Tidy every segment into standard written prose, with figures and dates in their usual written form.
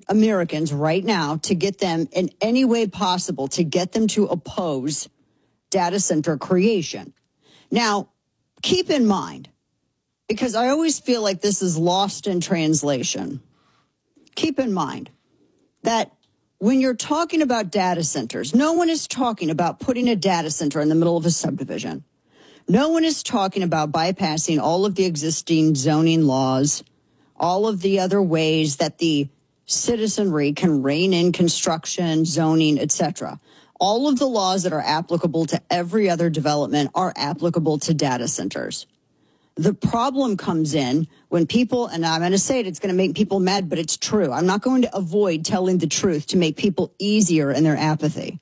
Americans right now to get them in any way possible to get them to oppose data center creation. Now, keep in mind, because I always feel like this is lost in translation, keep in mind that when you're talking about data centers, no one is talking about putting a data center in the middle of a subdivision. No one is talking about bypassing all of the existing zoning laws, all of the other ways that the citizenry can rein in construction, zoning, etc. All of the laws that are applicable to every other development are applicable to data centers. The problem comes in when people, and I'm going to say it, it's going to make people mad, but it's true. I'm not going to avoid telling the truth to make people easier in their apathy.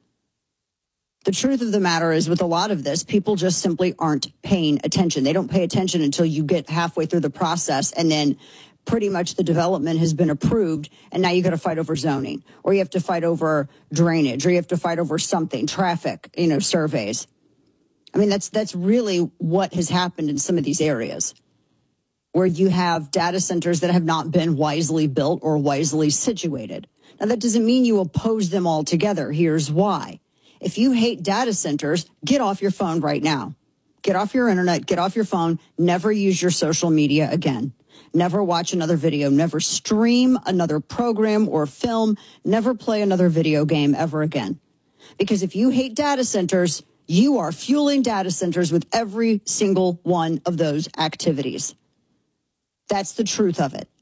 The truth of the matter is, with a lot of this, people just simply aren't paying attention. They don't pay attention until you get halfway through the process, and then pretty much the development has been approved, and now you got to fight over zoning, or you have to fight over drainage, or you have to fight over something, traffic, surveys. I mean, that's really what has happened in some of these areas where you have data centers that have not been wisely built or wisely situated. Now, that doesn't mean you oppose them altogether. Here's why. If you hate data centers, get off your phone right now. Get off your internet, get off your phone, never use your social media again. Never watch another video, never stream another program or film, never play another video game ever again. Because if you hate data centers, you are fueling data centers with every single one of those activities. That's the truth of it.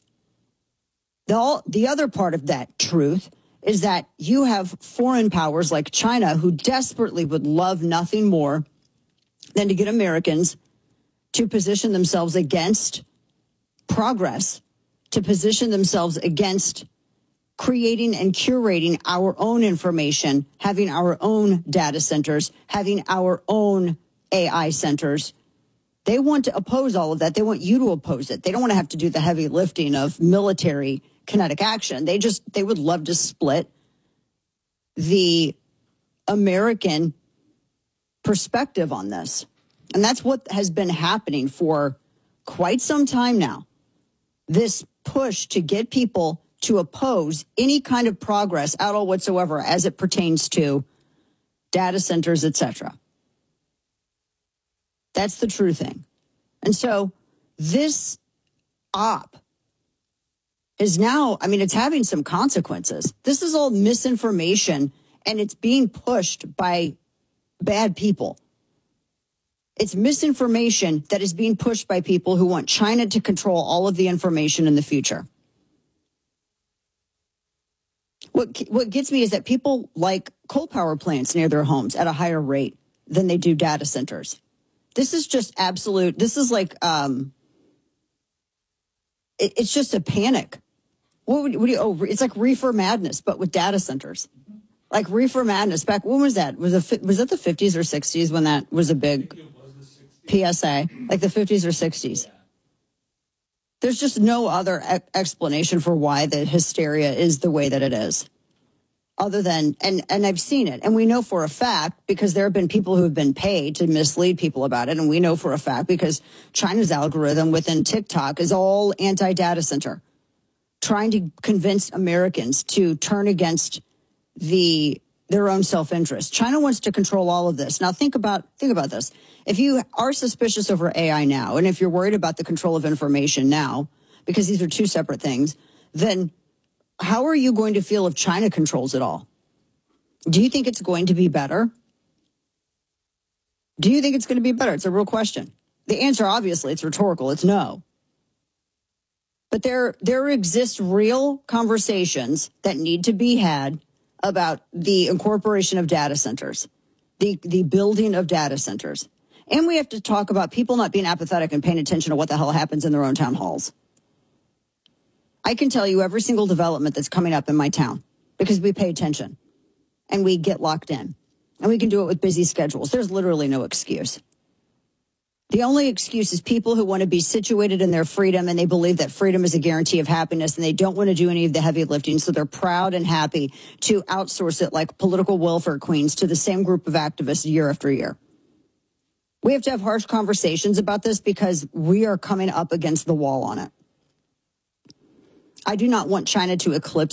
The other part of that truth is that you have foreign powers like China who desperately would love nothing more than to get Americans to position themselves against progress, to position themselves against creating and curating our own information, having our own data centers, having our own AI centers. They want to oppose all of that. They want you to oppose it. They don't want to have to do the heavy lifting of military kinetic action. They would love to split the American perspective on this. And that's what has been happening for quite some time now. This push to get people to oppose any kind of progress at all whatsoever as it pertains to data centers, etc. That's the true thing. And so this op is now, it's having some consequences. This is all misinformation, and it's being pushed by bad people. It's misinformation that is being pushed by people who want China to control all of the information in the future. What gets me is that people like coal power plants near their homes at a higher rate than they do data centers. This is just absolute. This is like, it's just a panic. It's like reefer madness, but with data centers. Like reefer madness. Back, when was that? Was it the 50s or 60s when that was a big PSA? Like the 50s or 60s. There's just no other explanation for why the hysteria is the way that it is. Other than, and I've seen it, and we know for a fact, because there have been people who have been paid to mislead people about it, and we know for a fact because China's algorithm within TikTok is all anti-data center, trying to convince Americans to turn against their own self-interest. China wants to control all of this. Now think about this. If you are suspicious over AI now, and if you're worried about the control of information now, because these are two separate things, then how are you going to feel if China controls it all? Do you think it's going to be better? Do you think it's going to be better? It's a real question. The answer, obviously, it's rhetorical. It's no. But there exist real conversations that need to be had about the incorporation of data centers, the building of data centers. And we have to talk about people not being apathetic and paying attention to what the hell happens in their own town halls. I can tell you every single development that's coming up in my town because we pay attention and we get locked in. And we can do it with busy schedules. There's literally no excuse. The only excuse is people who want to be situated in their freedom, and they believe that freedom is a guarantee of happiness, and they don't want to do any of the heavy lifting, so they're proud and happy to outsource it like political welfare queens to the same group of activists year after year. We have to have harsh conversations about this because we are coming up against the wall on it. I do not want China to eclipse